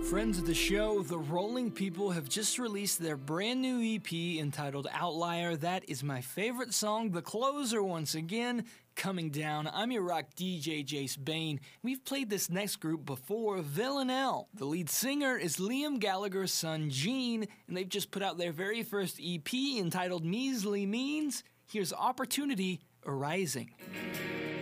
Friends of the show, the Rolling People have just released their brand new EP entitled Outlier. That is my favorite song, The Closer, once again, coming down. I'm your rock DJ, Jace Bain. We've played this next group before, Villanelle. The lead singer is Liam Gallagher's son, Gene, and they've just put out their very first EP entitled Measly Means. Here's Opportunity Arising.